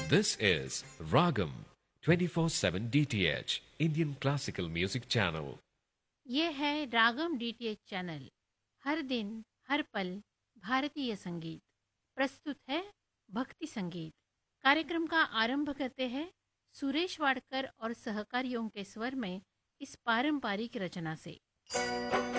This is Ragam 24/7 DTH Indian Classical Music Channel. ये है रागम DTH channel. हर दिन हर पल भारतीय संगीत प्रस्तुत है। भक्ति संगीत कार्यक्रम का आरंभ करते हैं सुरेश वाडकर और सहकारियों के स्वर में इस पारंपरिक रचना से।